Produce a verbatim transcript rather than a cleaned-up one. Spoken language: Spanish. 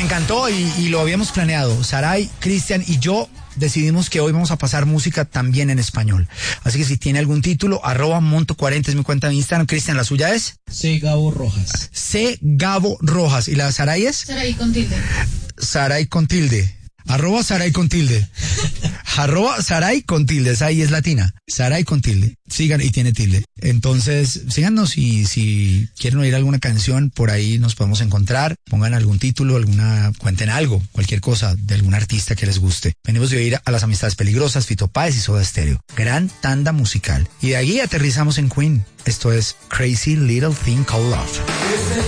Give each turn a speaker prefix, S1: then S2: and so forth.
S1: encantó y, y lo habíamos planeado. Saray, Cristian y yo decidimos que hoy vamos a pasar música también en español. Así que si tiene algún título, arroba Monto cuarenta es mi cuenta de Instagram. Cristian, ¿la suya es?
S2: C. Gabo Rojas.
S1: C. Gabo Rojas. ¿Y la Saray es?
S3: Saray con tilde.
S1: Saray con tilde. Arroba Saray con tilde. Arroba Saray con tilde. Esa ahí es latina. Saray con tilde. Sigan y tiene tilde. Entonces, síganos y si quieren oír alguna canción, por ahí nos podemos encontrar. Pongan algún título, alguna, cuenten algo, cualquier cosa de algún artista que les guste. Venimos de oír a Las Amistades Peligrosas, Fito Páez y Soda Stereo. Gran tanda musical. Y de allí aterrizamos en Queen. Esto es Crazy Little Thing Called Love.